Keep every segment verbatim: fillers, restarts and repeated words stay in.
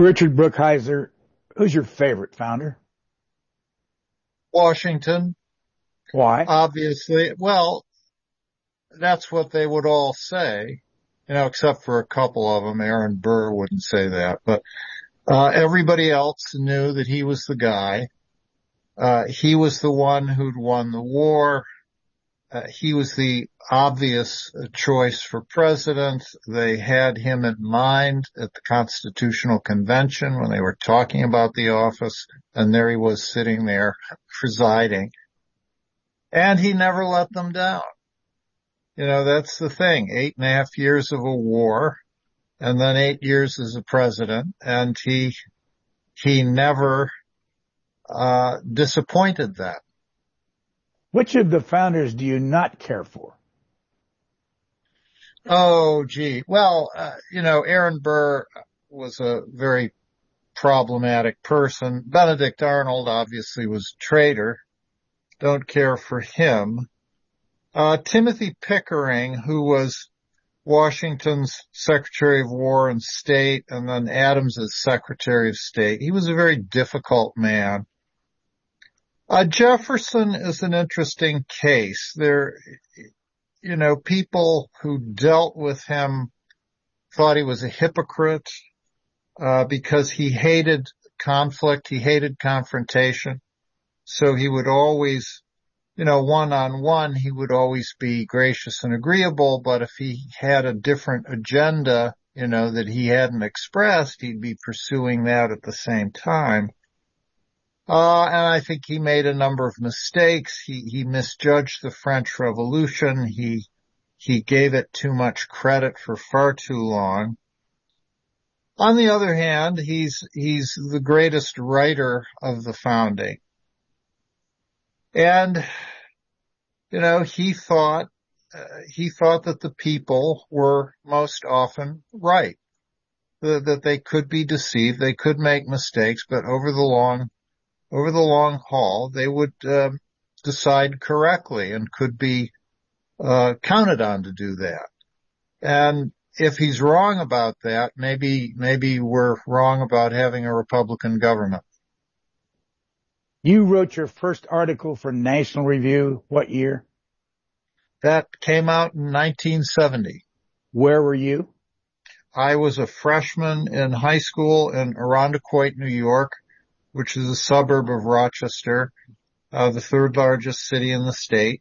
Richard Brookhiser, who's your favorite founder? Washington, Why? obviously. Well, that's what they would all say, you know, except for a couple of them. Aaron Burr wouldn't say that, but uh, everybody else knew that he was the guy. Uh, he was the one who'd won the war. Uh, he was the obvious choice for president. They had him in mind at the Constitutional Convention when they were talking about the office, and there he was sitting there presiding. And he never let them down. You know, that's the thing. Eight and a half years of a war, and then eight years as a president, and he he never uh disappointed them. Which of the founders do you not care for? Oh, gee. Well, uh, you know, Aaron Burr was a very problematic person. Benedict Arnold obviously was a traitor. Don't care for him. Uh, Timothy Pickering, who was Washington's Secretary of War and State, and then Adams's Secretary of State. He was a very difficult man. Uh, Jefferson is an interesting case. There, you know, people who dealt with him thought he was a hypocrite, uh, because he hated conflict. He hated confrontation. So he would always, you know, one-on-one, he would always be gracious and agreeable, but if he had a different agenda, you know, that he hadn't expressed, he'd be pursuing that at the same time. Uh, and I think he made a number of mistakes. He, he misjudged the French Revolution. He, he gave it too much credit for far too long. On the other hand, he's, he's the greatest writer of the founding. And, you know, he thought, uh, he thought that the people were most often right, that, that they could be deceived, they could make mistakes, but over the long, over the long haul, they would, uh, decide correctly and could be, uh, counted on to do that. And if he's wrong about that, maybe, maybe we're wrong about having a Republican government. You wrote your first article for National Review. What year? That came out in nineteen seventy. Where were you? I was a freshman in high school in Irondequoit, New York, which is a suburb of Rochester, uh, the third largest city in the state.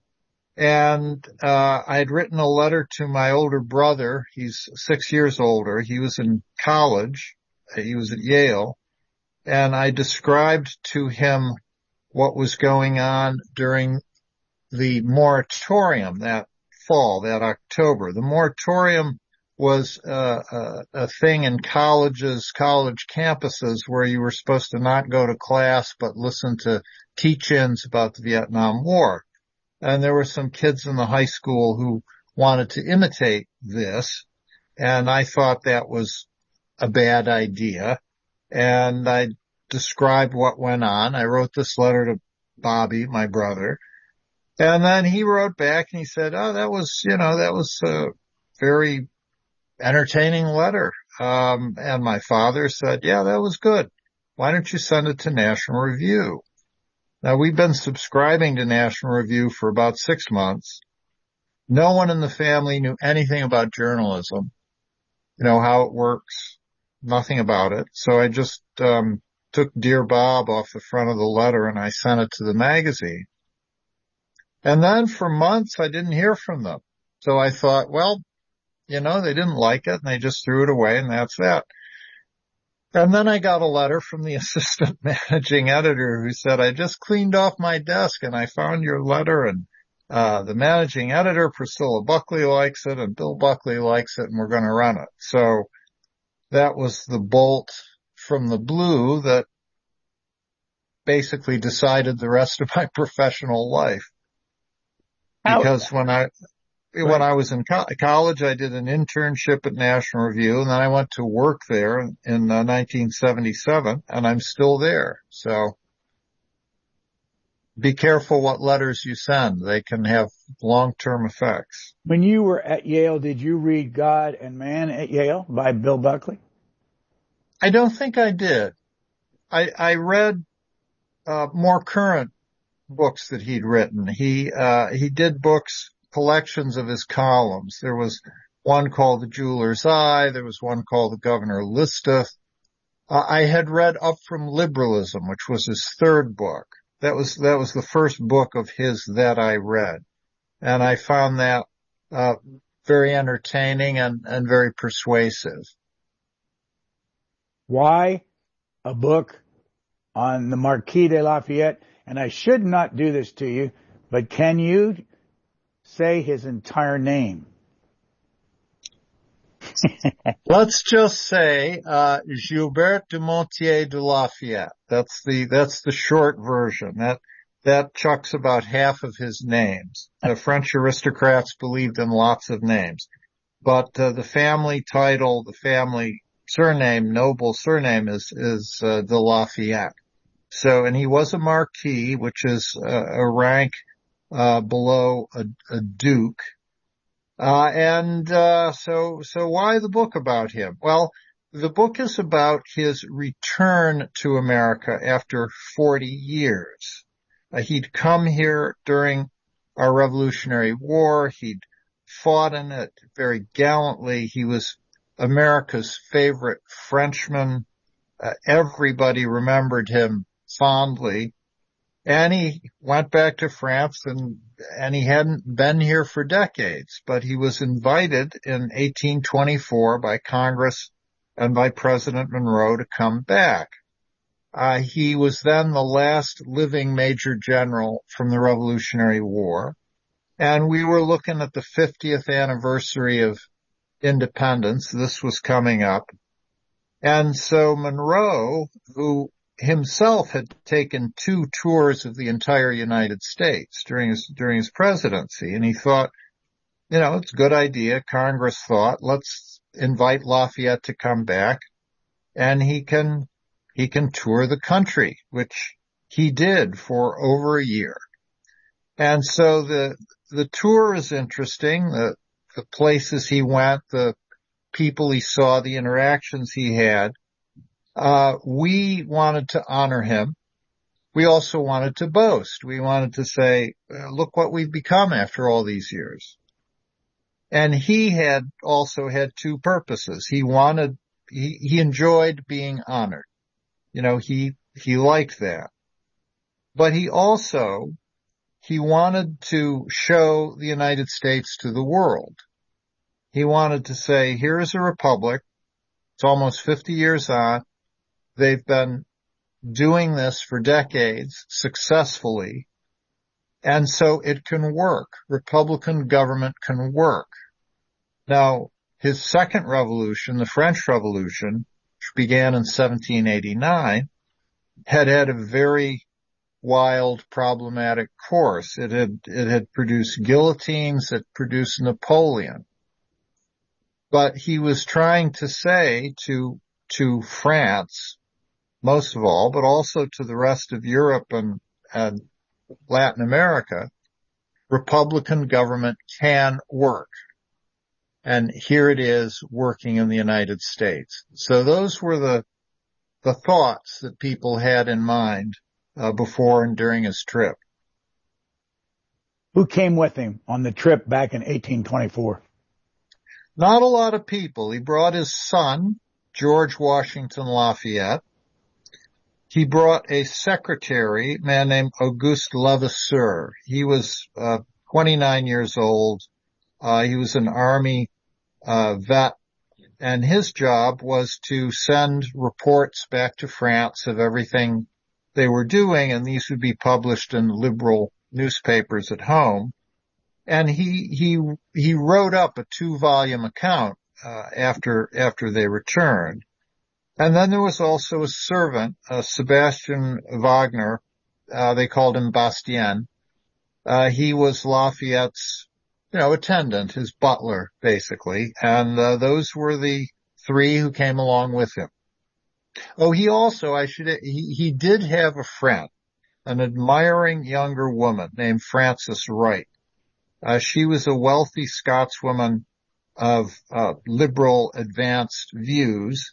And, uh, I had written a letter to my older brother. He's six years older. He was in college. He was at Yale. And I described to him what was going on during the moratorium that fall, that October. The moratorium was uh, a, a thing in colleges, college campuses where you were supposed to not go to class but listen to teach-ins about the Vietnam War. And there were some kids in the high school who wanted to imitate this, and I thought that was a bad idea. And I described what went on. I wrote this letter to Bobby, my brother, and then he wrote back and he said, oh, that was, you know, that was a very entertaining letter. Um, and my father said, yeah, that was good. Why don't you send it to National Review? Now, we've been subscribing to National Review for about six months. No one in the family knew anything about journalism, you know, how it works, nothing about it. So I just um took Dear Bob off the front of the letter and I sent it to the magazine. And then for months I didn't hear from them. So I thought, well, you know, they didn't like it and they just threw it away and that's that. And then I got a letter from the assistant managing editor who said, I just cleaned off my desk and I found your letter, and uh the managing editor, Priscilla Buckley, likes it and Bill Buckley likes it and we're going to run it. So that was the bolt from the blue that basically decided the rest of my professional life. Because when I, Right. when I was in co- college, I did an internship at National Review, and then I went to work there in, in uh, nineteen seventy-seven, and I'm still there. So be careful what letters you send. They can have long-term effects. When you were at Yale, did you read God and Man at Yale by Bill Buckley? I don't think I did. I, I read, uh, more current books that he'd written. He, uh, he did books, collections of his columns. There was one called The Jeweler's Eye. There was one called The Governor Listeth. Uh, I had read Up from Liberalism, which was his third book. That was, that was the first book of his that I read. And I found that, uh, very entertaining and, and very persuasive. Why a book on the Marquis de Lafayette? And I should not do this to you, but can you say his entire name? Let's just say, uh, Gilbert de Montier de Lafayette. That's the, that's the short version. That, that chucks about half of his names. The French aristocrats believed in lots of names, but, uh, the family title, the family surname, noble surname is, is, uh, de Lafayette. So, and he was a marquis, which is uh, a rank, uh, below a, a duke. Uh, and, uh, so, so why the book about him? Well, the book is about his return to America after forty years. Uh, he'd come here during our Revolutionary War. He'd fought in it very gallantly. He was America's favorite Frenchman. Uh, everybody remembered him fondly. And he went back to France and, and he hadn't been here for decades, but he was invited in eighteen twenty-four by Congress and by President Monroe to come back. Uh, he was then the last living major general from the Revolutionary War. And we were looking at the fiftieth anniversary of independence. This was coming up. And so Monroe, who himself had taken two tours of the entire United States during his, during his presidency. And he thought, you know, it's a good idea. Congress thought, let's invite Lafayette to come back and he can, he can tour the country, which he did for over a year. And so the, the tour is interesting. The, the places he went, the people he saw, the interactions he had. Uh, we wanted to honor him. We also wanted to boast. We wanted to say, look what we've become after all these years. And he had also had two purposes. He wanted, he, he enjoyed being honored. You know, he, he liked that. But he also, he wanted to show the United States to the world. He wanted to say, here is a republic. It's almost fifty years on. They've been doing this for decades successfully. And so it can work. Republican government can work. Now, his second revolution, the French Revolution, which began in seventeen eighty-nine, had had a very wild, problematic course. It had, it had produced guillotines, it produced Napoleon. But he was trying to say to, to France, most of all, but also to the rest of Europe and, and Latin America, Republican government can work. And here it is working in the United States. So those were the, the thoughts that people had in mind, uh, before and during his trip. Who came with him on the trip back in eighteen twenty-four? Not a lot of people. He brought his son, George Washington Lafayette. He brought a secretary, a man named Auguste Levasseur. He was, uh, twenty-nine years old. Uh, he was an army, uh, vet, and his job was to send reports back to France of everything they were doing, and these would be published in liberal newspapers at home. And he, he, he wrote up a two volume account, uh, after, after they returned. And then there was also a servant, uh, Sebastian Wagner, uh, they called him Bastien. Uh, he was Lafayette's, you know, attendant, his butler, basically. And, uh, those were the three who came along with him. Oh, he also, I should, he, he did have a friend, an admiring younger woman named Frances Wright. Uh, she was a wealthy Scotswoman of, uh, liberal advanced views.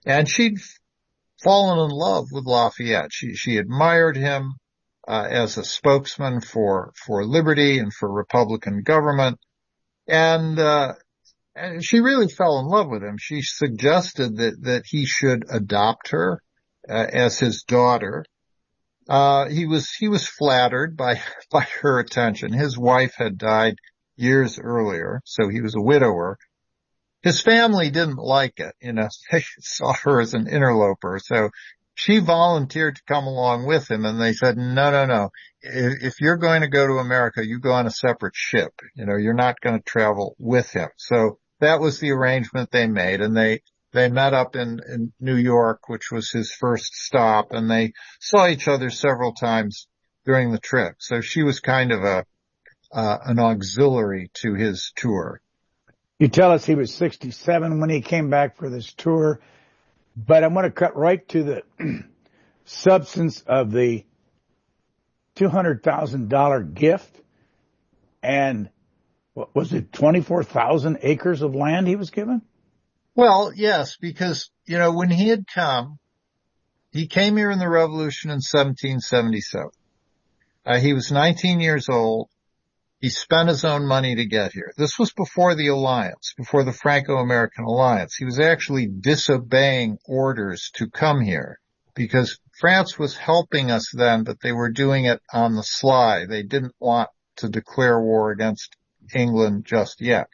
And she'd fallen in love with Lafayette. She, she admired him, uh, as a spokesman for, for liberty and for Republican government. And, uh, and she really fell in love with him. She suggested that, that he should adopt her, uh, as his daughter. Uh, he was, he was flattered by, by her attention. His wife had died years earlier, so he was a widower. His family didn't like it, you know, they saw her as an interloper. So she volunteered to come along with him, and they said, no, no, no. If you're going to go to America, you go on a separate ship. You know, you're not going to travel with him. So that was the arrangement they made, and they, they met up in, in New York, which was his first stop, and they saw each other several times during the trip. So she was kind of a, uh, an auxiliary to his tour. You tell us he was sixty-seven when he came back for this tour, but I'm going to cut right to the substance of the two hundred thousand dollars gift. And what was it, twenty-four thousand acres of land he was given? Well, yes, because, you know, when he had come, he came here in the revolution in seventeen seventy-seven. Uh, he was nineteen years old. He spent his own money to get here. This was before the alliance, before the Franco-American alliance. He was actually disobeying orders to come here because France was helping us then, but they were doing it on the sly. They didn't want to declare war against England just yet.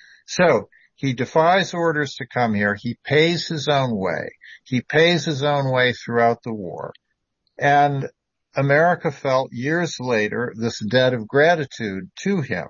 So he defies orders to come here. He pays his own way. He pays his own way throughout the war. And America felt years later this debt of gratitude to him.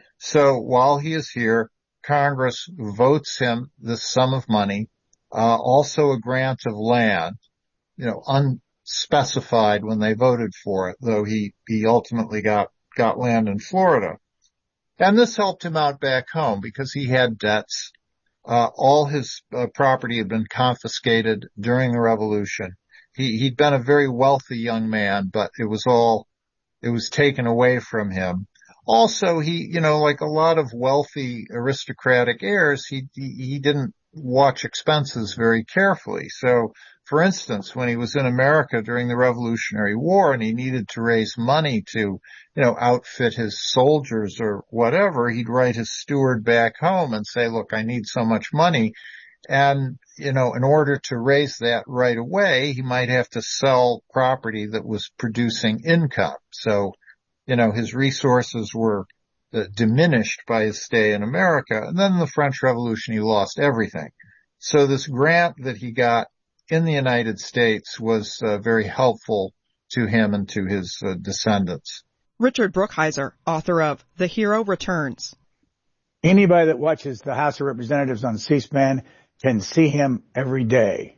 So while he is here, Congress votes him this sum of money, uh, also a grant of land, you know, unspecified when they voted for it, though he, he ultimately got, got land in Florida. And this helped him out back home because he had debts. Uh, all his uh, property had been confiscated during the revolution. He, he'd been a very wealthy young man, but it was all, it was taken away from him. Also, he, you know, like a lot of wealthy aristocratic heirs, he, he, he didn't watch expenses very carefully. So, for instance, when he was in America during the Revolutionary War and he needed to raise money to, you know, outfit his soldiers or whatever, he'd write his steward back home and say, look, I need so much money. And, you know, in order to raise that right away, he might have to sell property that was producing income. So, you know, his resources were uh, diminished by his stay in America. And then in the French Revolution, he lost everything. So this grant that he got in the United States was uh, very helpful to him and to his uh, descendants. Richard Brookhiser, author of The Hero Returns. Anybody that watches the House of Representatives on C-SPAN can see him every day.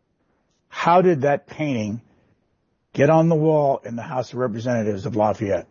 How did that painting get on the wall in the House of Representatives of Lafayette?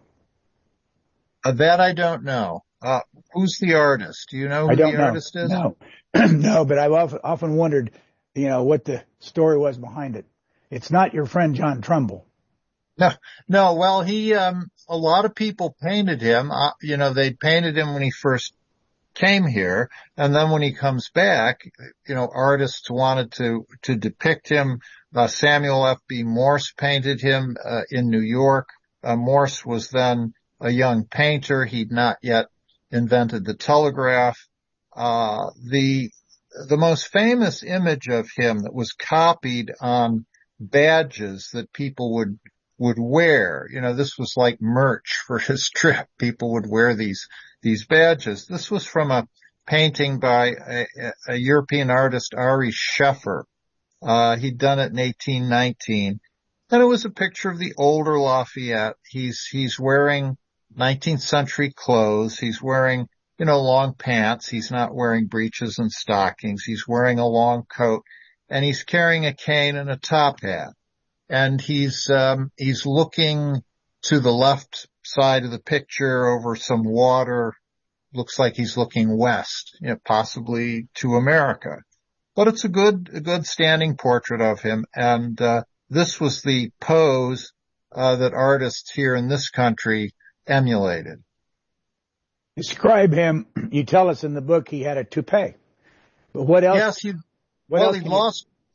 Uh, that I don't know. Uh, who's the artist? Do you know who I don't the know. artist is? No, no, but I've often, often wondered, you know, what the story was behind it. It's not your friend John Trumbull. No, no, well, he, um, a lot of people painted him. Uh, you know, they painted him when he first came here, and then when he comes back, you know, artists wanted to to depict him. Uh, Samuel F B. Morse painted him uh, in New York. Uh, Morse was then a young painter. He'd not yet invented the telegraph. Uh, the the most famous image of him that was copied on badges that people would would wear. You know, this was like merch for his trip. People would wear these these badges. This was from a painting by a, a European artist, Ari Scheffer. Uh, he'd done it in eighteen nineteen. And it was a picture of the older Lafayette. He's, he's wearing nineteenth century clothes. He's wearing, you know, long pants. He's not wearing breeches and stockings. He's wearing a long coat, and he's carrying a cane and a top hat. And he's, um, he's looking to the left side of the picture over some water. Looks like he's looking west, you know, possibly to America. But it's a good, a good standing portrait of him. And, uh, this was the pose, uh, that artists here in this country emulated. Describe him. You tell us in the book he had a toupee. But what else? Yes, he, what well, else he can lost,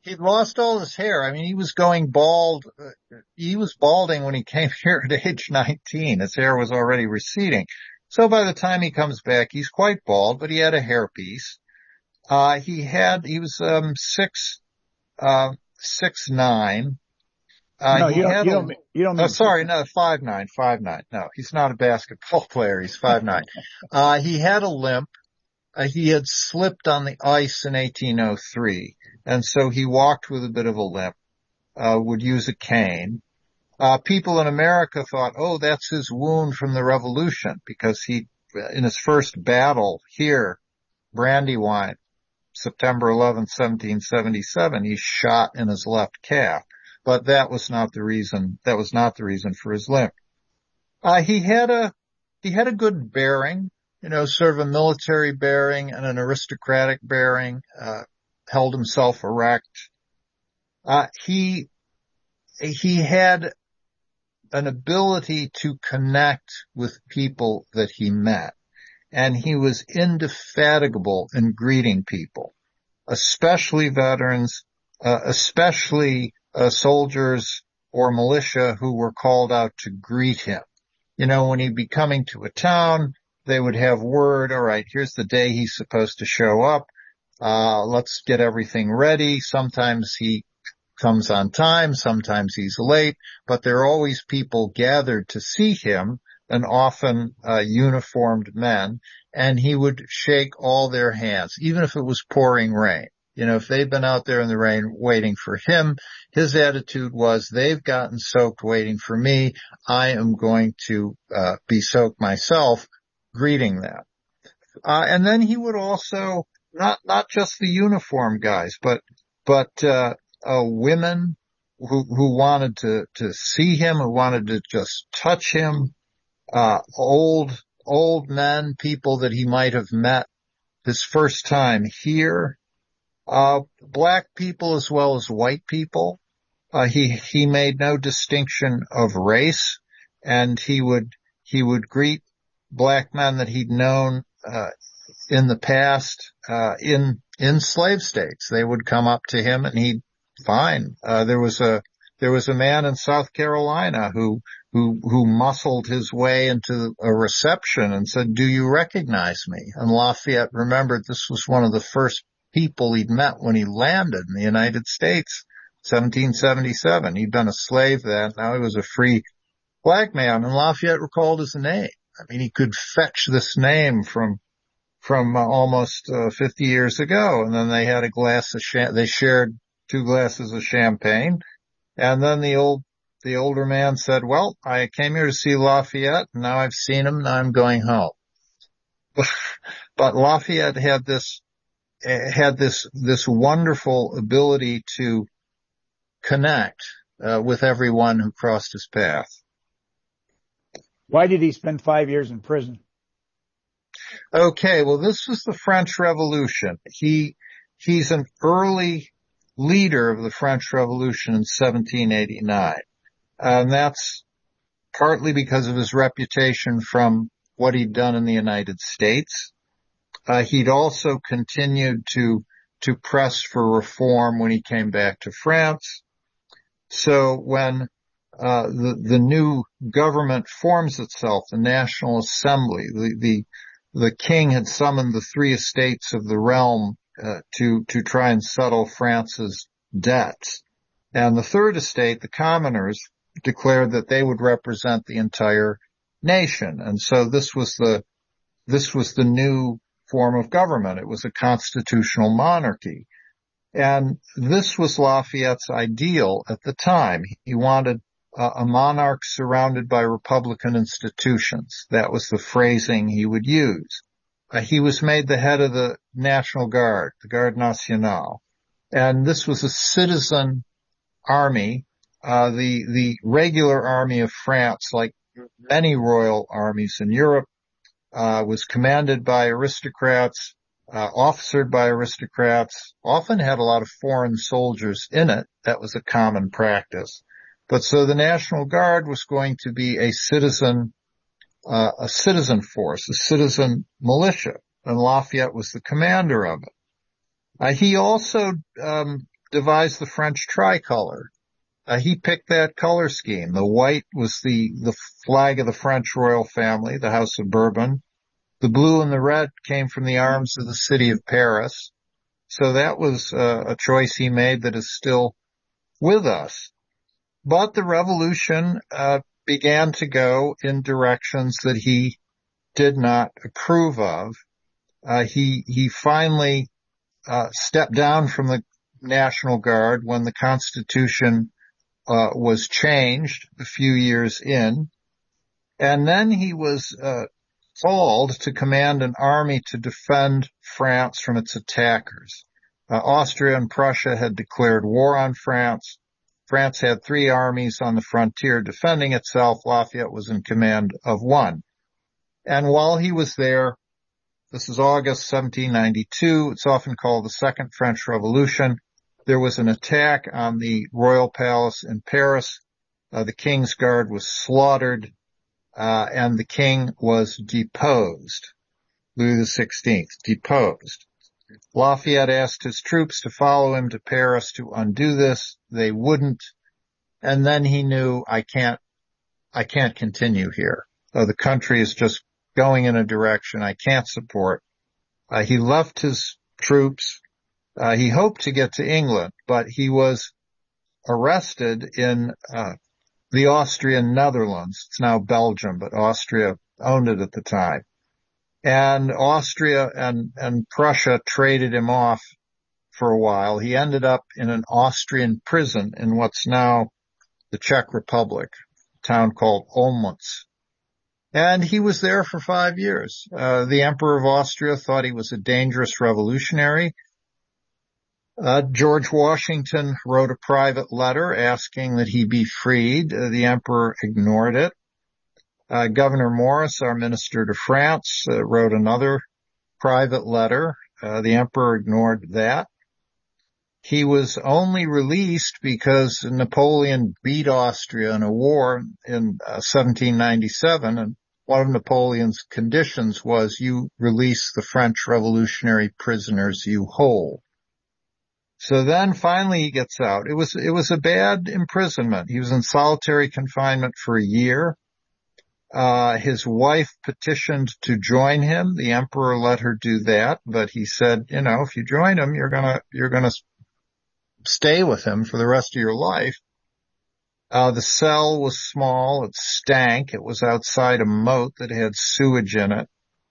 He'd lost all his hair. I mean, he was going bald. Uh, he was balding when he came here at age nineteen. His hair was already receding. So by the time he comes back, he's quite bald, but he had a hairpiece. Uh, he had, he was, um, six, uh, six, nine. Uh, No, he you don't, had you a, don't, mean- you don't oh, mean, sorry, no, five, nine, five, nine. No, he's not a basketball player. He's five, nine. Uh, he had a limp. Uh, he had slipped on the ice in eighteen oh three. And so he walked with a bit of a limp, uh, would use a cane. Uh, people in America thought, oh, that's his wound from the revolution, because he, in his first battle here, Brandywine, September eleventh, seventeen seventy-seven, he shot in his left calf. But that was not the reason, that was not the reason for his limp. Uh, he had a, he had a good bearing, you know, sort of a military bearing and an aristocratic bearing, uh, held himself erect. Uh, he, he had an ability to connect with people that he met, and he was indefatigable in greeting people, especially veterans, uh, especially uh, soldiers or militia who were called out to greet him. You know, when he'd be coming to a town, they would have word, all right, here's the day he's supposed to show up. Uh, let's get everything ready. Sometimes he comes on time, sometimes he's late, but there are always people gathered to see him, and often uh, uniformed men, and he would shake all their hands, even if it was pouring rain. You know, if they'd been out there in the rain waiting for him, his attitude was, they've gotten soaked waiting for me. I am going to uh, be soaked myself, greeting them. Uh, and then he would also, not, not just the uniform guys, but, but, uh, uh, women who, who wanted to, to see him, who wanted to just touch him, uh, old, old men, people that he might have met his first time here, uh, black people as well as white people. Uh, he, he made no distinction of race, and he would, he would greet black men that he'd known, uh, in the past, uh, in, in slave states. They would come up to him and he'd, fine. Uh, there was a, there was a man in South Carolina who, who, who muscled his way into a reception and said, do you recognize me? And Lafayette remembered this was one of the first people he'd met when he landed in the United States, seventeen seventy-seven. He'd been a slave then. Now he was a free black man, and Lafayette recalled his name. I mean, he could fetch this name from, from uh, almost uh, fifty years ago. And then they had a glass of cha- they shared two glasses of champagne. And then the old, the older man said, well, I came here to see Lafayette, and now I've seen him, now I'm going home. But Lafayette had this, had this, this wonderful ability to connect uh, with everyone who crossed his path. Why did he spend five years in prison? Okay, well, this was the French Revolution. He, he's an early leader of the French Revolution in seventeen eighty-nine. And that's partly because of his reputation from what he'd done in the United States. Uh, he'd also continued to, to press for reform when he came back to France. So when, uh, the, the new government forms itself, the National Assembly, the, the, the king had summoned the three estates of the realm, uh, to, to try and settle France's debts. And the third estate, the commoners, declared that they would represent the entire nation. And so this was the, this was the new form of government. It was a constitutional monarchy. And this was Lafayette's ideal at the time. He wanted uh, a monarch surrounded by Republican institutions. That was the phrasing he would use. Uh, he was made the head of the National Guard, the Garde Nationale. And this was a citizen army. Uh, the, the regular army of France, like many royal armies in Europe, uh, was commanded by aristocrats, uh, officered by aristocrats, often had a lot of foreign soldiers in it. That was a common practice. But so the National Guard was going to be a citizen, uh, a citizen force, a citizen militia, and Lafayette was the commander of it. Uh, he also, um, devised the French tricolor. Uh, he picked that color scheme. The white was the, the flag of the French royal family, the House of Bourbon. The blue and the red came from the arms of the city of Paris. So that was uh, a choice he made that is still with us. But the revolution uh, began to go in directions that he did not approve of. Uh, he, he finally uh, stepped down from the National Guard when the Constitution uh, was changed a few years in. And then he was uh, called to command an army to defend France from its attackers. Uh, Austria and Prussia had declared war on France. France had three armies on the frontier defending itself. Lafayette was in command of one. And while he was there, this is August seventeen ninety-two, it's often called the Second French Revolution, there was an attack on the royal palace in Paris. Uh, the King's Guard was slaughtered, uh, and the king was deposed. Louis the sixteenth, deposed. Lafayette asked his troops to follow him to Paris to undo this. They wouldn't. And then he knew, I can't, I can't continue here. Uh, the country is just going in a direction I can't support. Uh, he left his troops. Uh, he hoped to get to England, but he was arrested in, uh, the Austrian Netherlands. It's now Belgium, but Austria owned it at the time. And Austria and, and Prussia traded him off for a while. He ended up in an Austrian prison in what's now the Czech Republic, a town called Olmütz. And he was there for five years. Uh, the Emperor of Austria thought he was a dangerous revolutionary. Uh, George Washington wrote a private letter asking that he be freed. Uh, the Emperor ignored it. Uh, Governor Morris, our minister to France, uh, wrote another private letter. Uh, the emperor ignored that. He was only released because Napoleon beat Austria in a war in uh, seventeen ninety-seven, and one of Napoleon's conditions was you release the French revolutionary prisoners you hold. So then finally he gets out. It was, it was a bad imprisonment. He was in solitary confinement for a year. Uh, his wife petitioned to join him. The emperor let her do that, but he said, you know, if you join him, you're gonna, you're gonna stay with him for the rest of your life. Uh, the cell was small. It stank. It was outside a moat that had sewage in it.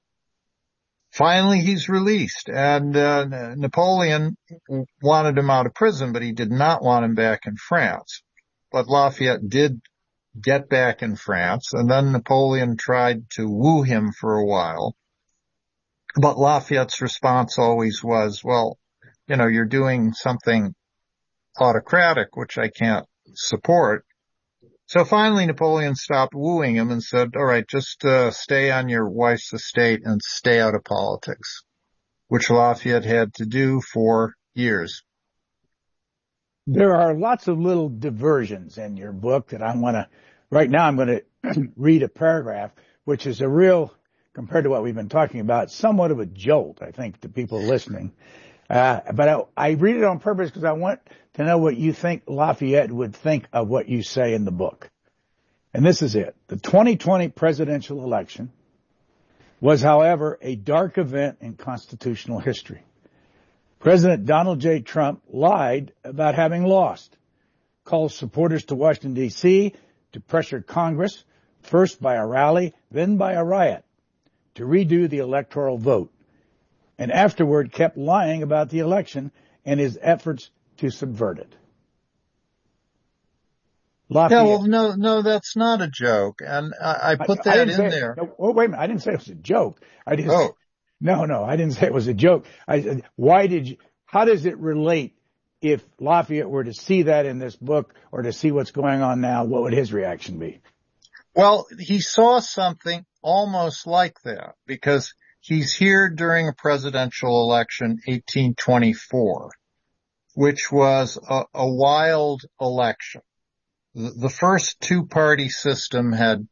Finally, he's released, and uh, Napoleon wanted him out of prison, but he did not want him back in France. But Lafayette did get back in France, and then Napoleon tried to woo him for a while. But Lafayette's response always was, well, you know, you're doing something autocratic, which I can't support. So finally Napoleon stopped wooing him and said, all right, just uh, stay on your wife's estate and stay out of politics, which Lafayette had to do for years. There are lots of little diversions in your book that I want to, right now I'm going to read a paragraph, which is a real, compared to what we've been talking about, somewhat of a jolt, I think, to people listening. Uh, but I, I read it on purpose because I want to know what you think Lafayette would think of what you say in the book. And this is it. The twenty twenty presidential election was, however, a dark event in constitutional history. President Donald J. Trump lied about having lost, called supporters to Washington, D C to pressure Congress, first by a rally, then by a riot, to redo the electoral vote, and afterward kept lying about the election and his efforts to subvert it. Lafayette. Yeah, well, no, no, that's not a joke, and I, I put that I in say, there. No, oh, wait a minute, I didn't say it was a joke. I just, oh, no, no, I didn't say it was a joke. I, why did you? How does it relate? If Lafayette were to see that in this book or to see what's going on now, what would his reaction be? Well, he saw something almost like that because he's here during a presidential election, eighteen twenty-four, which was a, a wild election. The, the first two-party system had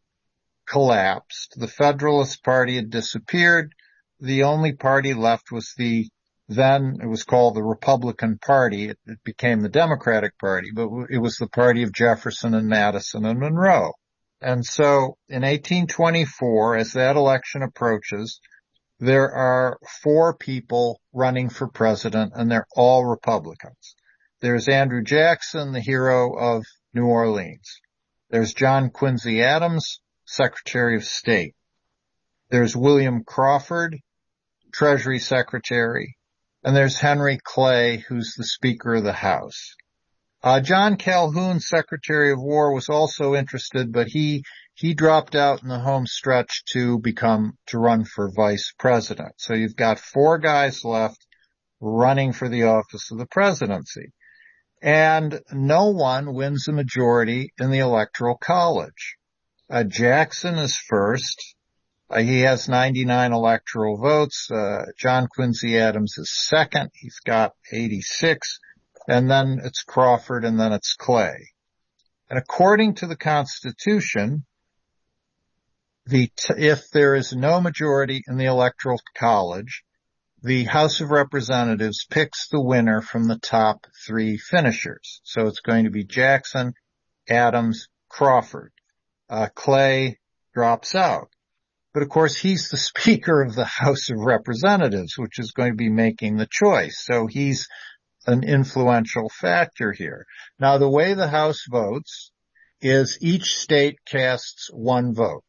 collapsed. The Federalist Party had disappeared. The only party left was the Then it was called the Republican Party. It, it became the Democratic Party, but it was the party of Jefferson and Madison and Monroe. And so in eighteen twenty-four, as that election approaches, there are four people running for president, and they're all Republicans. There's Andrew Jackson, the hero of New Orleans. There's John Quincy Adams, Secretary of State. There's William Crawford, Treasury Secretary. And there's Henry Clay, who's the Speaker of the House. Uh, John Calhoun, Secretary of War, was also interested, but he, he dropped out in the home stretch to become, to run for vice president. So you've got four guys left running for the office of the presidency. And no one wins a majority in the Electoral College. Uh, Jackson is first. Uh, he has ninety-nine electoral votes. Uh, John Quincy Adams is second. He's got eighty-six. And then it's Crawford, and then it's Clay. And according to the Constitution, the t- if there is no majority in the Electoral College, the House of Representatives picks the winner from the top three finishers. So it's going to be Jackson, Adams, Crawford. Uh, Clay drops out. But of course, he's the Speaker of the House of Representatives, which is going to be making the choice. So he's an influential factor here. Now, the way the House votes is each state casts one vote.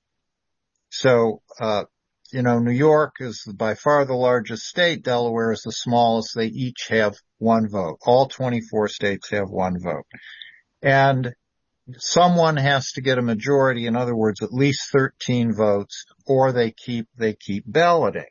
So, uh, you know, New York is by far the largest state. Delaware is the smallest. They each have one vote. All twenty-four states have one vote. And someone has to get a majority, in other words, at least thirteen votes, or they keep, they keep balloting.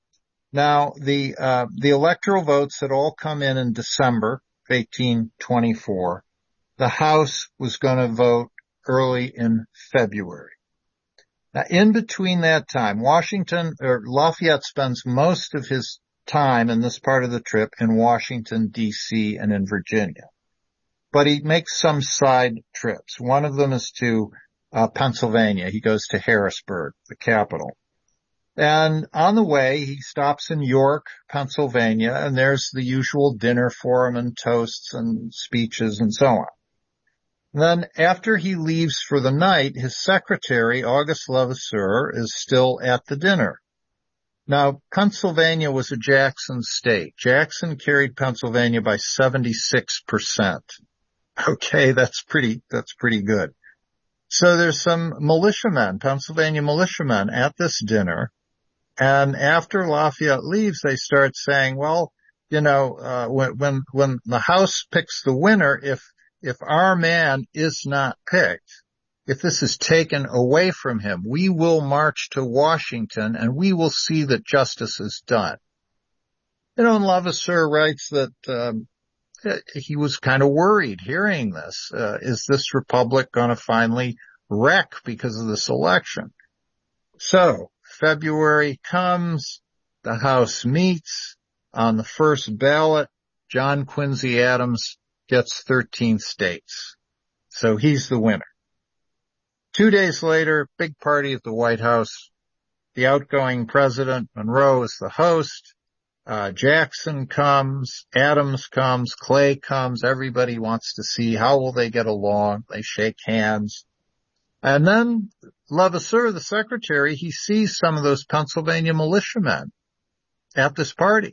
Now, the, uh, the electoral votes had all come in in December eighteen twenty-four. The House was going to vote early in February. Now, in between that time, Washington, or Lafayette spends most of his time in this part of the trip in Washington, D C and in Virginia. But he makes some side trips. One of them is to uh, Pennsylvania. He goes to Harrisburg, the capital. And on the way, he stops in York, Pennsylvania, and there's the usual dinner for him and toasts and speeches and so on. And then after he leaves for the night, his secretary, Auguste Levasseur, is still at the dinner. Now, Pennsylvania was a Jackson state. Jackson carried Pennsylvania by seventy-six percent. Okay, that's pretty, that's pretty good. So there's some militiamen, Pennsylvania militiamen at this dinner. And after Lafayette leaves, they start saying, well, you know, uh, when, when, when the House picks the winner, if, if our man is not picked, if this is taken away from him, we will march to Washington and we will see that justice is done. You know, and Levasseur writes that, um, he was kind of worried hearing this. Uh, is this republic going to finally wreck because of this election? So February comes, the House meets. On the first ballot, John Quincy Adams gets thirteen states. So he's the winner. Two days later, big party at the White House. The outgoing president, Monroe, is the host. Uh, Jackson comes, Adams comes, Clay comes. Everybody wants to see how will they get along. They shake hands. And then Levasseur, the secretary, he sees some of those Pennsylvania militiamen at this party.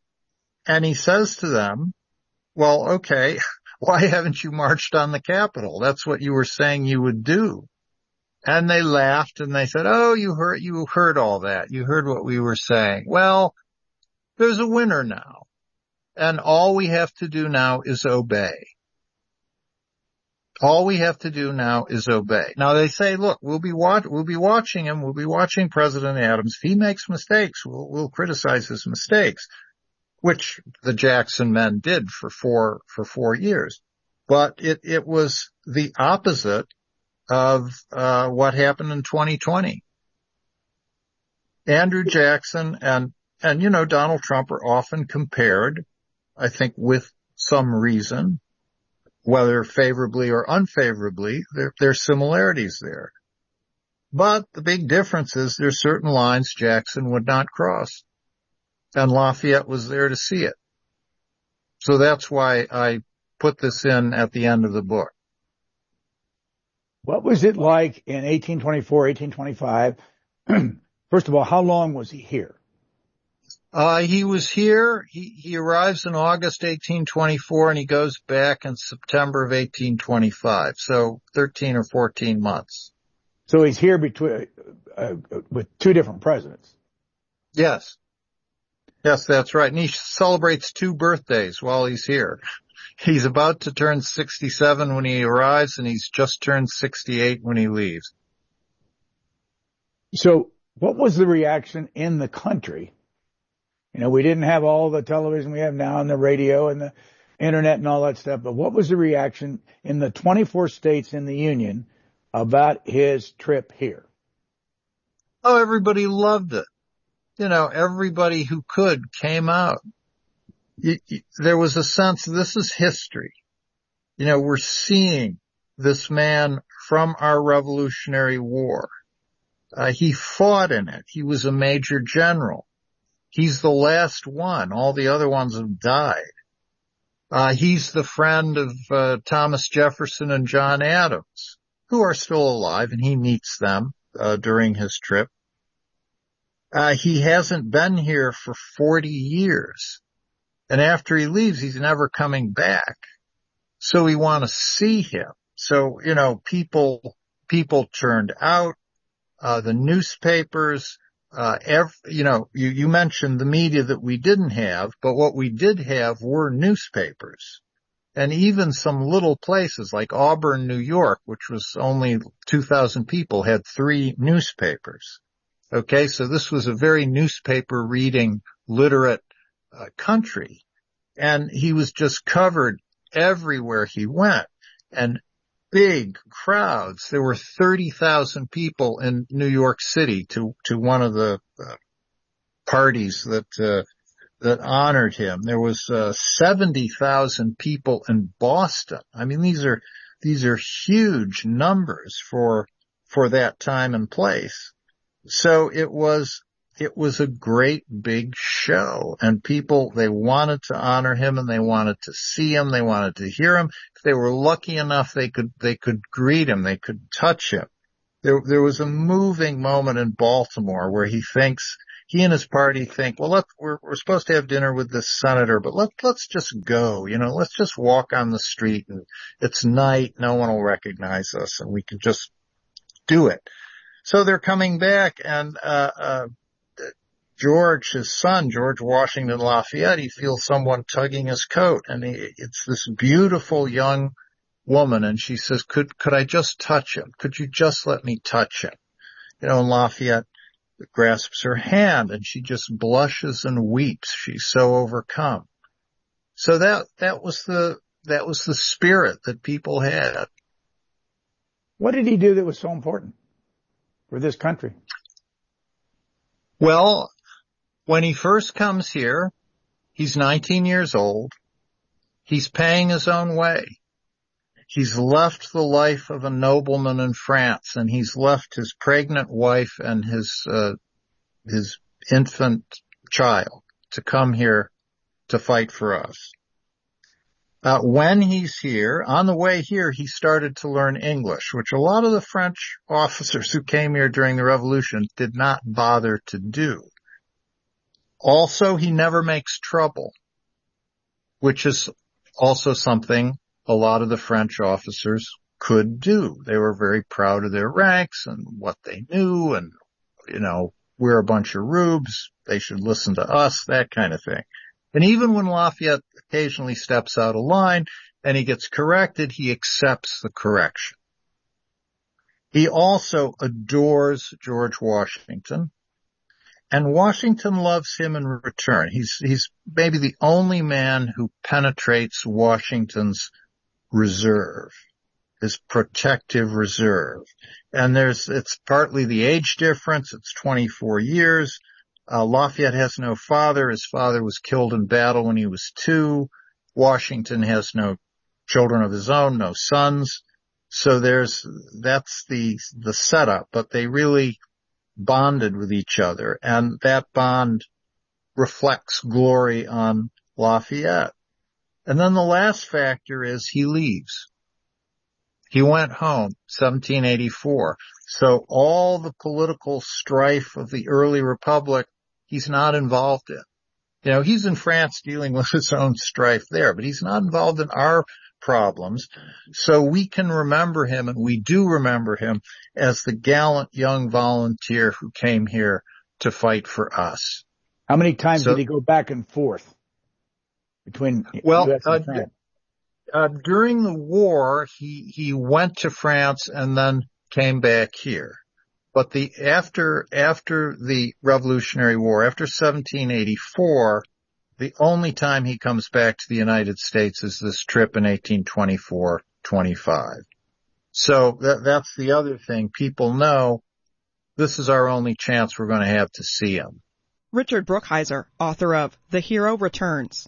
And he says to them, well, okay, why haven't you marched on the Capitol? That's what you were saying you would do. And they laughed and they said, oh, you heard, you heard all that. You heard what we were saying. Well, there's a winner now. And all we have to do now is obey. All we have to do now is obey. Now they say, look, we'll be watch, we'll be watching him. We'll be watching President Adams. If he makes mistakes, we'll, we'll criticize his mistakes, which the Jackson men did for four, for four years. But it, it was the opposite of, uh, what happened in twenty twenty. Andrew Jackson and, and, you know, Donald Trump are often compared, I think with some reason, whether favorably or unfavorably, there, there are similarities there. But the big difference is there's certain lines Jackson would not cross. and Lafayette was there to see it. So that's why I put this in at the end of the book. What was it like in eighteen twenty-four, eighteen twenty-five? First of all, how long was he here? Uh, he was here. He, he arrives in August eighteen twenty-four and he goes back in September of eighteen twenty-five. So thirteen or fourteen months. So he's here between, uh, with two different presidents. Yes. Yes, that's right. And he celebrates two birthdays while he's here. He's about to turn sixty-seven when he arrives, and he's just turned sixty-eight when he leaves. So what was the reaction in the country? You know, we didn't have all the television we have now and the radio and the internet and all that stuff, but what was the reaction in the twenty-four states in the Union about his trip here? Oh, everybody loved it. You know, everybody who could came out. You, you, there was a sense this is history. You know, we're seeing this man from our Revolutionary War. Uh, he fought in it. He was a major general. He's the last one. All the other ones have died. Uh, he's the friend of uh, Thomas Jefferson and John Adams, who are still alive, and he meets them uh, during his trip. Uh, he hasn't been here for forty years. And after he leaves, he's never coming back. So we want to see him. So, you know, people, people turned out, uh, the newspapers, uh, every, you know, you, you mentioned the media that we didn't have, but what we did have were newspapers. And even some little places like Auburn, New York, which was only two thousand people, had three newspapers. Okay, so this was a very newspaper reading, literate uh, country. And he was just covered everywhere he went. And big crowds. There were thirty thousand people in New York City to, to one of the uh, parties that, uh, that honored him. There was uh, seventy thousand people in Boston. I mean, these are, these are huge numbers for, for that time and place. So it was, it was a great big show, and people, they wanted to honor him and they wanted to see him. They wanted to hear him. If they were lucky enough, they could, they could greet him. They could touch him. There, there was a moving moment in Baltimore where he thinks, he and his party think, well, let's, we're, we're supposed to have dinner with this senator, but let, let's just go, you know, let's just walk on the street, and it's night. No one will recognize us, and we can just do it. So they're coming back, and, uh, uh, George, his son, George Washington Lafayette, he feels someone tugging his coat, and he, it's this beautiful young woman, and she says, could, could I just touch him? Could you just let me touch him? You know, and Lafayette grasps her hand, and she just blushes and weeps. She's so overcome. So that, that was the, that was the spirit that people had. What did he do that was so important for this country? Well, when he first comes here, he's nineteen years old. He's paying his own way. He's left the life of a nobleman in France, and he's left his pregnant wife and his, uh, his infant child to come here to fight for us. Uh, when he's here, on the way here, he started to learn English, which a lot of the French officers who came here during the Revolution did not bother to do. Also, he never makes trouble, which is also something a lot of the French officers could do. They were very proud of their ranks and what they knew, and, you know, we're a bunch of rubes, they should listen to us, that kind of thing. And even when Lafayette occasionally steps out of line and he gets corrected, he accepts the correction. He also adores George Washington, and Washington loves him in return. He's, he's maybe the only man who penetrates Washington's reserve, his protective reserve. And there's, it's partly the age difference. It's twenty-four years. Uh, Lafayette has no father. His father was killed in battle when he was two. Washington has no children of his own, no sons. So there's, that's the, the setup, but they really bonded with each other. And that bond reflects glory on Lafayette. And then the last factor is he leaves. He went home, seventeen eighty-four. So all the political strife of the early republic, he's not involved in. You know, he's in France dealing with his own strife there, but he's not involved in our problems. So we can remember him, and we do remember him, as the gallant young volunteer who came here to fight for us. How many times So, did he go back and forth between well, U S and uh, France? Uh, during the war, he, he went to France and then came back here. But the, after, after the Revolutionary War, after seventeen eighty-four, the only time he comes back to the United States is this trip in eighteen twenty-four twenty-five. So that, that's the other thing. People know this is our only chance we're going to have to see him. Richard Brookhiser, author of The Hero Returns.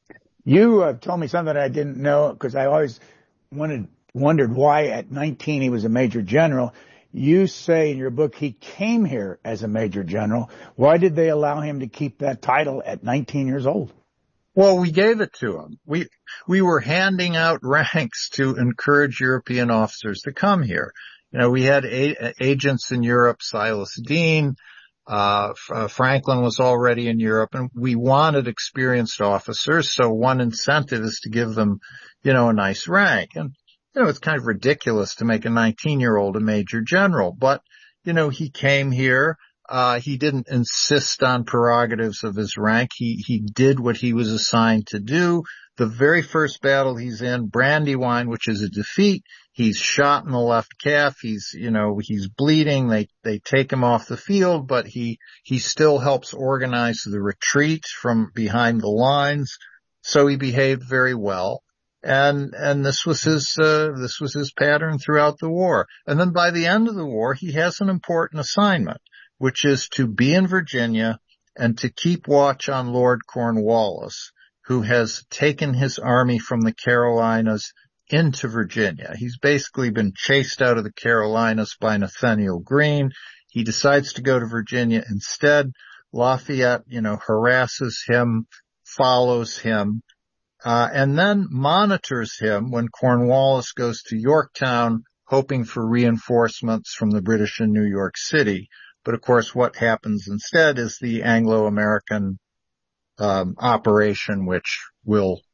You uh, told me something I didn't know, because I always wanted, wondered why at nineteen he was a major general. You say in your book he came here as a major general. Why did they allow him to keep that title at nineteen years old? Well, we gave it to him. We, we were handing out ranks to encourage European officers to come here. You know, we had a- agents in Europe, Silas Deane, Uh, uh, Franklin was already in Europe, and we wanted experienced officers. So one incentive is to give them, you know, a nice rank. And, you know, it's kind of ridiculous to make a nineteen year old a major general, but, you know, he came here. Uh, he didn't insist on prerogatives of his rank. He, he did what he was assigned to do. The very first battle he's in, Brandywine, which is a defeat, he's shot in the left calf. He's, you know, he's bleeding. They, they take him off the field, but he, he still helps organize the retreat from behind the lines. So he behaved very well. And, and this was his, uh, this was his pattern throughout the war. And then by the end of the war, he has an important assignment, which is to be in Virginia and to keep watch on Lord Cornwallis, who has taken his army from the Carolinas into Virginia. He's basically been chased out of the Carolinas by Nathaniel Greene. He decides to go to Virginia instead. Lafayette, you know, harasses him, follows him, uh, and then monitors him when Cornwallis goes to Yorktown, hoping for reinforcements from the British in New York City. But of course, what happens instead is the Anglo-American um, operation, which will